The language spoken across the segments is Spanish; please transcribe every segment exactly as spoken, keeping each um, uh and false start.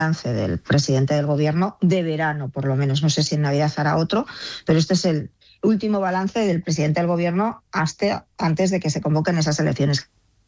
balance del presidente del gobierno de verano, por lo menos. No sé si en Navidad hará otro, pero este es el último balance del presidente del gobierno hasta antes de que se convoquen esas elecciones.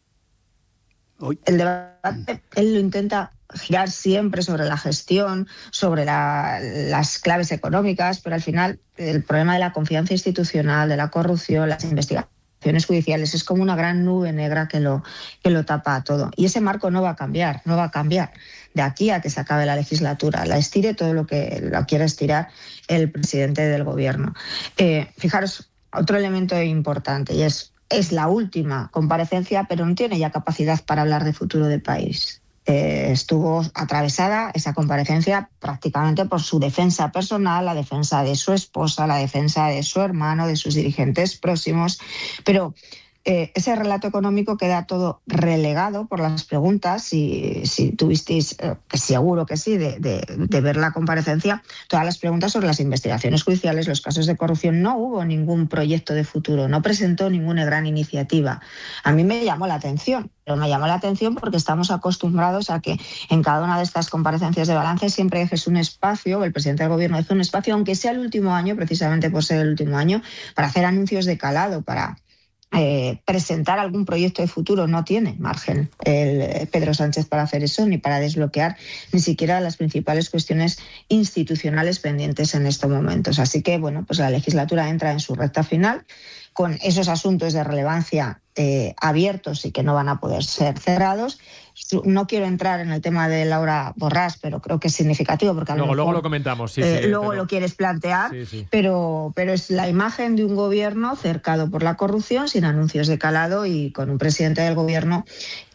Hoy. El debate, él lo intenta girar siempre sobre la gestión, sobre la, las claves económicas, pero al final el problema de la confianza institucional, de la corrupción, las investigaciones judiciales, es como una gran nube negra que lo, que lo tapa todo. Y ese marco no va a cambiar, no va a cambiar de aquí a que se acabe la legislatura. La estire todo lo que lo quiera estirar el presidente del gobierno. Eh, fijaros, otro elemento importante, y es Es la última comparecencia, pero no tiene ya capacidad para hablar de futuro del país. Eh, estuvo atravesada esa comparecencia prácticamente por su defensa personal, la defensa de su esposa, la defensa de su hermano, de sus dirigentes próximos, pero eh, ese relato económico queda todo relegado por las preguntas. Si, si tuvisteis, eh, que seguro que sí, de, de, de ver la comparecencia, todas las preguntas sobre las investigaciones judiciales, los casos de corrupción. No hubo ningún proyecto de futuro, no presentó ninguna gran iniciativa. A mí me llamó la atención, pero me llamó la atención porque estamos acostumbrados a que en cada una de estas comparecencias de balance siempre dejes un espacio, el presidente del gobierno deje un espacio, aunque sea el último año, precisamente por ser el último año, para hacer anuncios de calado, para Eh, presentar algún proyecto de futuro. No tiene margen el Pedro Sánchez para hacer eso, ni para desbloquear ni siquiera las principales cuestiones institucionales pendientes en estos momentos. Así que, bueno, pues la legislatura entra en su recta final con esos asuntos de relevancia eh, abiertos y que no van a poder ser cerrados. No quiero entrar en el tema de Laura Borràs, pero creo que es significativo porque a luego, lo mejor, luego lo comentamos. Sí, eh, sí, luego pero... lo quieres plantear, sí, sí. Pero, pero es la imagen de un gobierno cercado por la corrupción, sin anuncios de calado y con un presidente del gobierno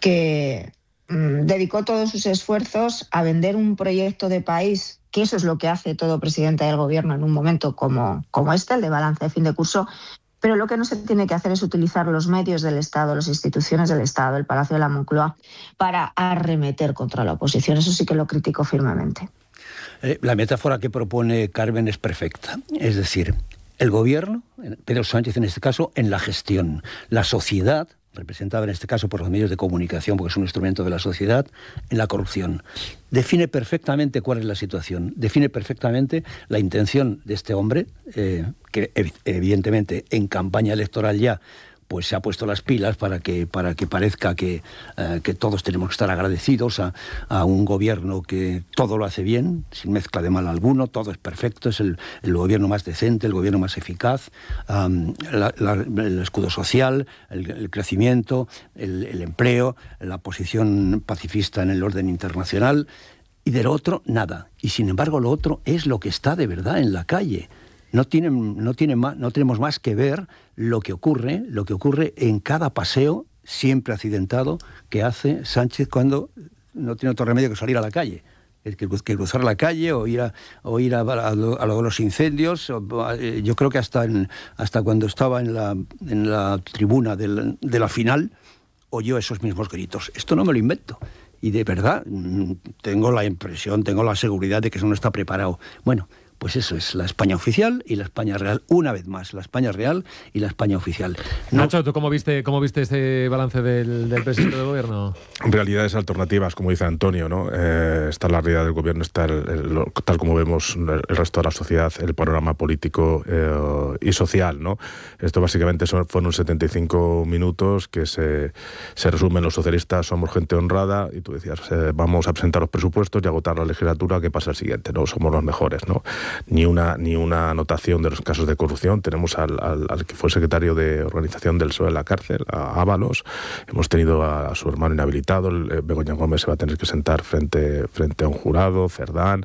que mmm, dedicó todos sus esfuerzos a vender un proyecto de país, que eso es lo que hace todo presidente del gobierno en un momento como, como este, el de balance de fin de curso. Pero lo que no se tiene que hacer es utilizar los medios del Estado, las instituciones del Estado, el Palacio de la Moncloa, para arremeter contra la oposición. Eso sí que lo critico firmemente. Eh, la metáfora que propone Carmen es perfecta. Es decir, el gobierno, Pedro Sánchez en este caso, en la gestión. La sociedad, representada en este caso por los medios de comunicación, porque es un instrumento de la sociedad, en la corrupción. Define perfectamente cuál es la situación, define perfectamente la intención de este hombre, eh, que evidentemente en campaña electoral ya pues se ha puesto las pilas para que, para que parezca que, eh, que todos tenemos que estar agradecidos a, a un gobierno que todo lo hace bien, sin mezcla de mal alguno, todo es perfecto, es el, el gobierno más decente, el gobierno más eficaz, um, la, la, el escudo social, el, el crecimiento, el, el empleo, la posición pacifista en el orden internacional, y de lo otro, nada. Y sin embargo, lo otro es lo que está de verdad en la calle. No, tienen, no, tienen más, no tenemos más que ver lo que ocurre, lo que ocurre en cada paseo, siempre accidentado, que hace Sánchez cuando no tiene otro remedio que salir a la calle. Que, que cruzar la calle o ir a, o ir a, a, lo, a los incendios. Yo creo que hasta, en, hasta cuando estaba en la, en la tribuna del, de la final, oyó esos mismos gritos. Esto no me lo invento. Y de verdad, tengo la impresión, tengo la seguridad de que eso no está preparado. Bueno, pues eso es la España oficial y la España real, una vez más, la España real y la España oficial. No... Nacho, ¿tú cómo viste, cómo viste este balance del, del presidente del gobierno? Realidades alternativas, como dice Antonio, ¿no? Eh, está la realidad del gobierno, está el, el, tal como vemos el resto de la sociedad, el panorama político eh, y social, ¿no? Esto básicamente son, fueron setenta y cinco minutos que se, se resumen. Los socialistas somos gente honrada, y tú decías, eh, vamos a presentar los presupuestos y agotar la legislatura, ¿qué pasa el siguiente? No somos los mejores, ¿no? Ni una, ni una anotación de los casos de corrupción. Tenemos al, al, al que fue secretario de organización del P S O E en la cárcel, a Ábalos. Hemos tenido a, a su hermano inhabilitado. El, Begoña Gómez se va a tener que sentar frente, frente a un jurado, Cerdán,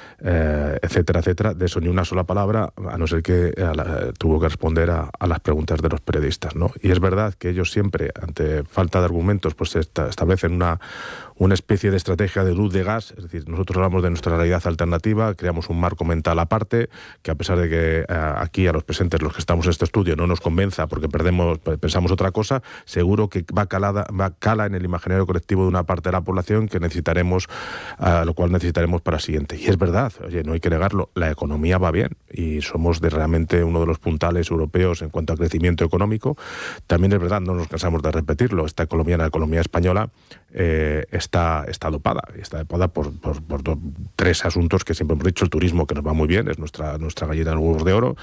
eh, etcétera, etcétera. De eso ni una sola palabra, a no ser que a la, tuvo que responder a, a las preguntas de los periodistas, ¿no? Y es verdad que ellos siempre, ante falta de argumentos, pues esta, establecen una una especie de estrategia de luz de gas. Es decir, nosotros hablamos de nuestra realidad alternativa, creamos un marco mental aparte, que a pesar de que eh, aquí a los presentes, los que estamos en este estudio, no nos convenza porque perdemos, pensamos otra cosa, seguro que va calada, va cala en el imaginario colectivo de una parte de la población que necesitaremos, a lo cual necesitaremos para siguiente. Y es verdad, oye, no hay que negarlo, la economía va bien y somos de realmente uno de los puntales europeos en cuanto a crecimiento económico. También es verdad, no nos cansamos de repetirlo, esta economía, la economía española, eh, es está, está dopada. Está dopada por, por, por dos, tres asuntos que siempre hemos dicho. El turismo, que nos va muy bien, es nuestra, nuestra gallina de los huevos de oro,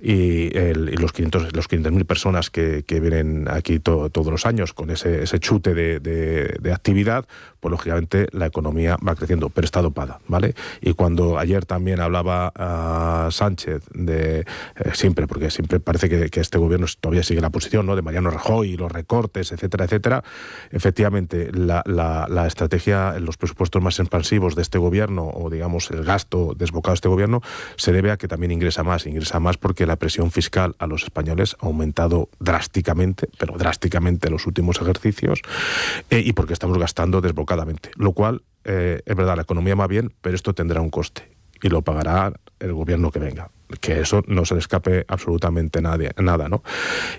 y, el, y los quinientos los quinientas mil personas que, que vienen aquí to, todos los años con ese, ese chute de, de, de actividad, pues lógicamente la economía va creciendo, pero está dopada, ¿vale? Y cuando ayer también hablaba uh, Sánchez de, eh, siempre, porque siempre parece que, que este gobierno todavía sigue la posición, ¿no?, de Mariano Rajoy, los recortes, etcétera, etcétera. Efectivamente, la, la, la estrategia, los presupuestos más expansivos de este gobierno, o digamos el gasto desbocado de este gobierno, se debe a que también ingresa más, ingresa más porque la presión fiscal a los españoles ha aumentado drásticamente, pero drásticamente en los últimos ejercicios, eh, y porque estamos gastando desbocadamente, lo cual, eh, es verdad, la economía va bien, pero esto tendrá un coste, y lo pagará el gobierno que venga. Que eso no se le escape absolutamente nadie, nada, ¿no?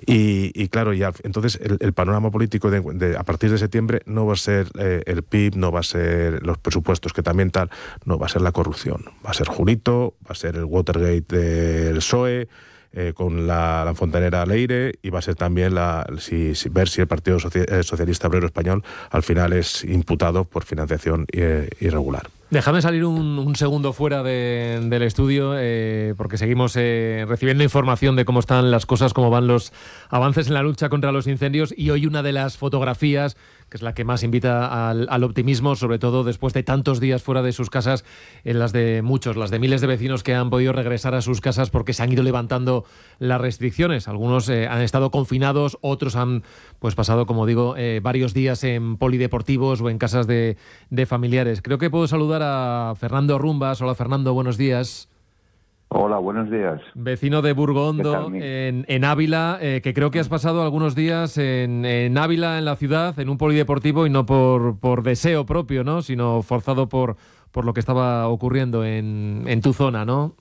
Y, y claro, ya entonces el, el panorama político de, de, a partir de septiembre no va a ser eh, el P I B, no va a ser los presupuestos, que también tal, no, va a ser la corrupción. Va a ser Julito, va a ser el Watergate del P S O E, eh, con la, la fontanera Leire, y va a ser también la, si, si, ver si el Partido Socialista Obrero Español al final es imputado por financiación eh, irregular. Déjame salir un, un segundo fuera de, del estudio, eh, porque seguimos eh, recibiendo información de cómo están las cosas, cómo van los avances en la lucha contra los incendios, y hoy una de las fotografías, que es la que más invita al, al optimismo, sobre todo después de tantos días fuera de sus casas, en las de muchos, las de miles de vecinos que han podido regresar a sus casas porque se han ido levantando las restricciones. Algunos eh, han estado confinados, otros han pues pasado, como digo, eh, varios días en polideportivos o en casas de, de familiares. Creo que puedo saludar a Fernando Rumbas. Hola, Fernando, buenos días. Hola, buenos días. Vecino de Burgondo, en, en Ávila, eh, que creo que has pasado algunos días en, en Ávila, en la ciudad, en un polideportivo, y no por, por deseo propio, ¿no?, sino forzado por, por lo que estaba ocurriendo en, en tu zona, ¿no?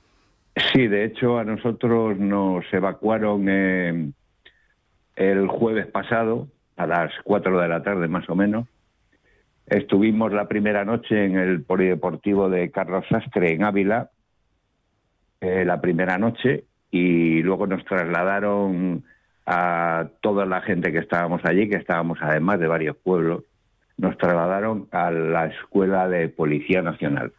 Sí, de hecho a nosotros nos evacuaron eh, el jueves pasado a las cuatro de la tarde más o menos. Estuvimos la primera noche en el polideportivo de Carlos Sastre en Ávila, eh, la primera noche, y luego nos trasladaron a toda la gente que estábamos allí, que estábamos además de varios pueblos, nos trasladaron a la Escuela de Policía Nacional.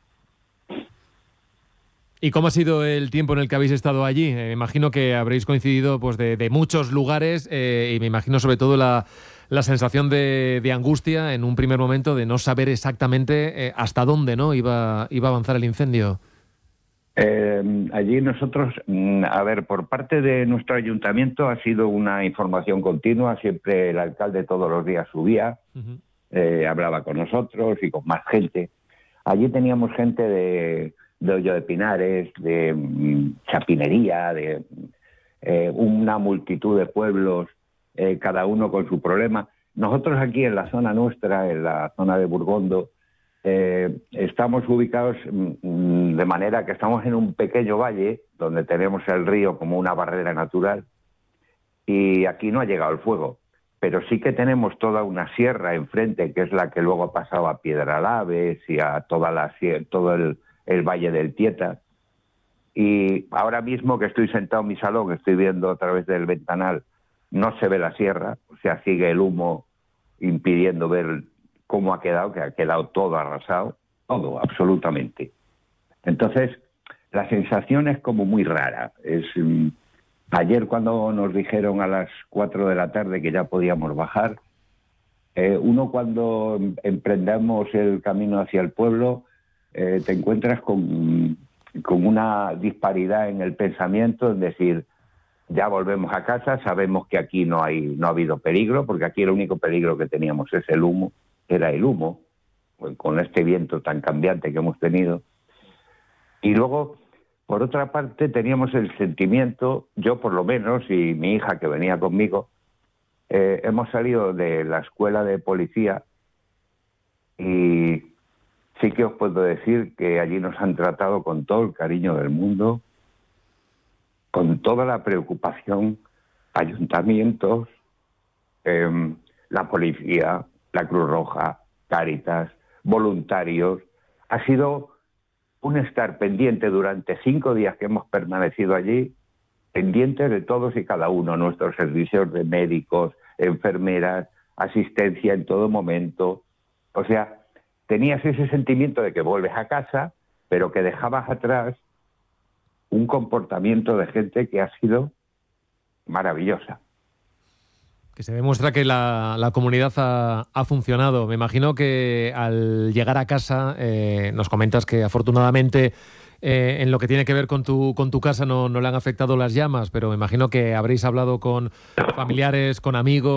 ¿Y cómo ha sido el tiempo en el que habéis estado allí? Eh, me imagino que habréis coincidido pues de, de muchos lugares, eh, y me imagino sobre todo la, la sensación de, de angustia en un primer momento de no saber exactamente eh, hasta dónde, ¿no?, iba, iba a avanzar el incendio. Eh, allí nosotros, a ver, por parte de nuestro ayuntamiento ha sido una información continua, siempre el alcalde todos los días subía, uh-huh. eh, hablaba con nosotros y con más gente. Allí teníamos gente de, de Hoyo de Pinares, de um, Chapinería, de eh, una multitud de pueblos, eh, cada uno con su problema. Nosotros aquí en la zona nuestra, en la zona de Burgondo, Eh, estamos ubicados mm, de manera que estamos en un pequeño valle donde tenemos el río como una barrera natural, y aquí no ha llegado el fuego, pero sí que tenemos toda una sierra enfrente, que es la que luego ha pasado a Piedralaves y a toda la todo el, el valle del Tieta. Y ahora mismo que estoy sentado en mi salón, estoy viendo a través del ventanal, no se ve la sierra, o sea, sigue el humo impidiendo ver cómo ha quedado, que ha quedado todo arrasado, todo, absolutamente. Entonces, la sensación es como muy rara. Es, um, ayer cuando nos dijeron a las cuatro de la tarde que ya podíamos bajar, eh, uno cuando emprendemos el camino hacia el pueblo, eh, te encuentras con, con una disparidad en el pensamiento, es decir, ya volvemos a casa, sabemos que aquí no hay, no ha habido peligro, porque aquí el único peligro que teníamos es el humo, era el humo, con este viento tan cambiante que hemos tenido. Y luego, por otra parte, teníamos el sentimiento, yo por lo menos, y mi hija que venía conmigo, eh, hemos salido de la escuela de policía, y sí que os puedo decir que allí nos han tratado con todo el cariño del mundo, con toda la preocupación, ayuntamientos, eh, la policía, la Cruz Roja, Cáritas, voluntarios. Ha sido un estar pendiente durante cinco días que hemos permanecido allí, pendientes de todos y cada uno, nuestros servicios de médicos, enfermeras, asistencia en todo momento, O sea, tenías ese sentimiento de que vuelves a casa, pero que dejabas atrás un comportamiento de gente que ha sido maravillosa. Que se demuestra que la, la comunidad ha, ha funcionado. Me imagino que al llegar a casa, eh, nos comentas que afortunadamente eh, en lo que tiene que ver con tu, con tu casa no, no le han afectado las llamas, pero me imagino que habréis hablado con familiares, con amigos.